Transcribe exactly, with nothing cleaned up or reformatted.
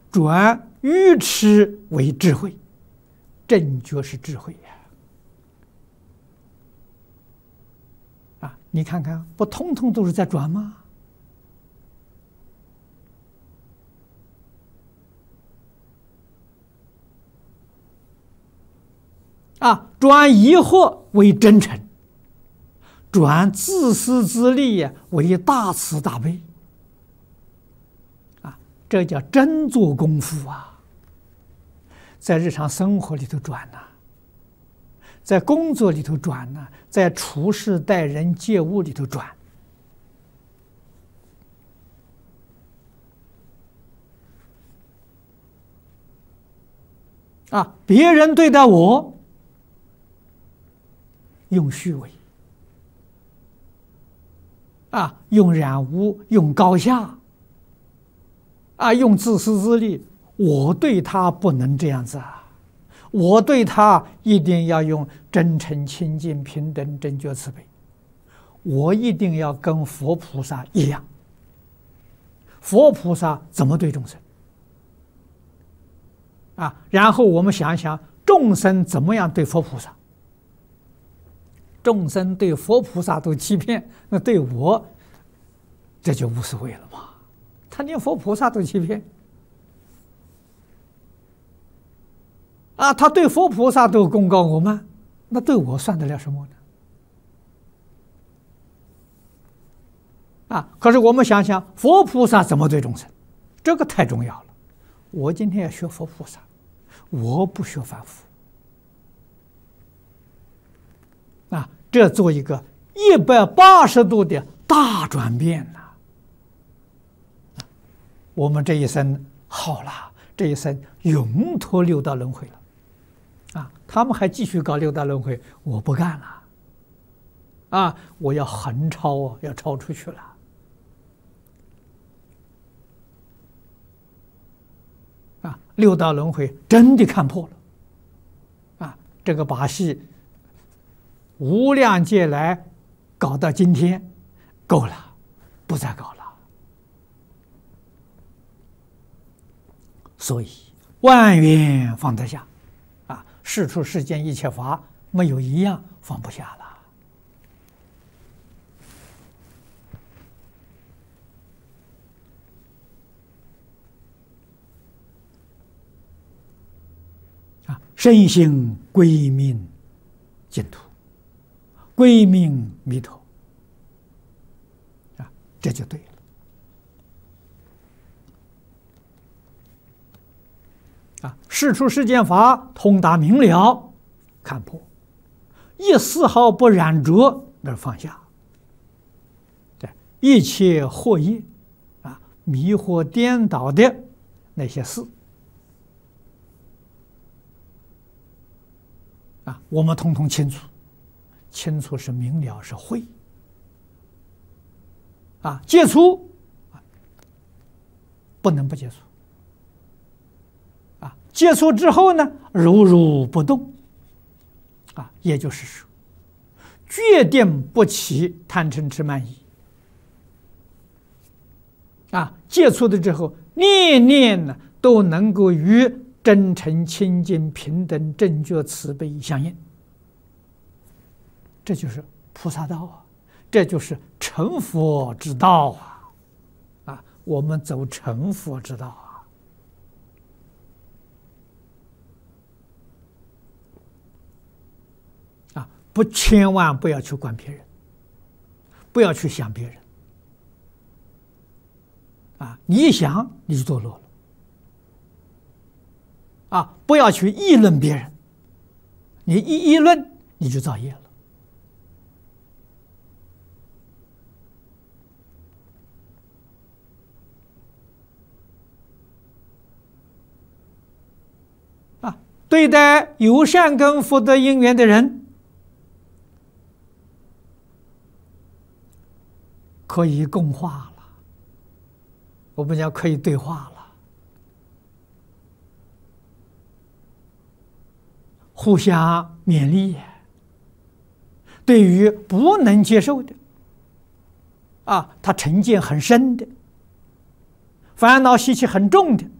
转愚痴为智慧，正觉是智慧呀！啊，你看看，不通通都是在转吗？啊，转疑惑为真诚，转自私自利为大慈大悲。啊，这叫真做功夫啊！在日常生活里头转呐、啊，在工作里头转呐、啊，在处事待人接物里头转。啊，别人对待我，用虚伪，啊，用染污，用高下，啊，用自私自利。我对他不能这样子啊，我对他一定要用真诚、清净、平等、正觉、慈悲。我一定要跟佛菩萨一样。佛菩萨怎么对众生？啊，然后我们想想众生怎么样对佛菩萨。众生对佛菩萨都欺骗，那对我这就无所谓了嘛？他连佛菩萨都欺骗，啊，他对佛菩萨都功高我慢，那对我算得了什么呢？啊，可是我们想想佛菩萨怎么对众生，这个太重要了。我今天要学佛菩萨，我不学凡夫。啊，这做一个一百八十度的大转变呐、啊！我们这一生好了，这一生永脱六道轮回了。啊，他们还继续搞六道轮回，我不干了。啊，我要横超啊，要超出去了。啊，六道轮回真的看破了。啊，这个把戏。无量劫来搞到今天，够了，不再搞了。所以万缘放得下，啊，世出世间一切法，没有一样放不下了。啊，身心归命净土。归命弥陀，啊，这就对了。啊，世出世间法通达明了，看破，一丝毫不染着，那放下。对，一切惑业，啊，迷惑颠倒的那些事，啊，我们统统清楚。清楚是明了，是慧啊！戒除不能不戒除啊！戒除之后呢，如如不动啊，也就是说，决定不起贪嗔痴慢疑啊！戒除的之后，念念呢都能够与真诚、清净、平等、正觉、慈悲相应。这就是菩萨道啊，这就是成佛之道啊！啊，我们走成佛之道啊！啊，不，千万不要去管别人，不要去想别人啊！你一想你就堕落了啊！不要去议论别人，你一议论你就造业了。对待有善根福德因缘的人，可以共话了，我们讲可以对话了，互相勉励。对于不能接受的，啊，他成见很深的，烦恼习气很重的，